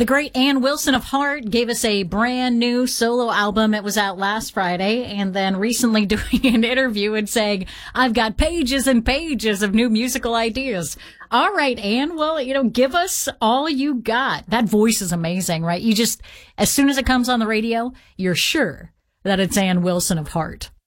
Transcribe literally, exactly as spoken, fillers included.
The great Ann Wilson of Heart gave us a brand new solo album. It was out last Friday, and then recently doing an interview and saying, I've got pages and pages of new musical ideas. All right, Ann, well, you know, give us all you got. That voice is amazing, right? You just, as soon as it comes on the radio, you're sure that it's Ann Wilson of Heart.